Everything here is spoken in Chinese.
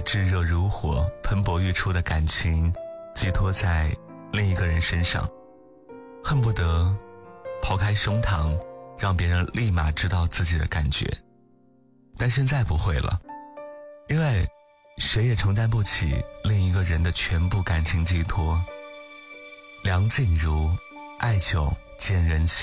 炙热如火喷薄欲出的感情寄托在另一个人身上，恨不得抛开胸膛让别人立马知道自己的感觉。但现在不会了，因为谁也承担不起另一个人的全部感情寄托。梁静茹，爱久见人心。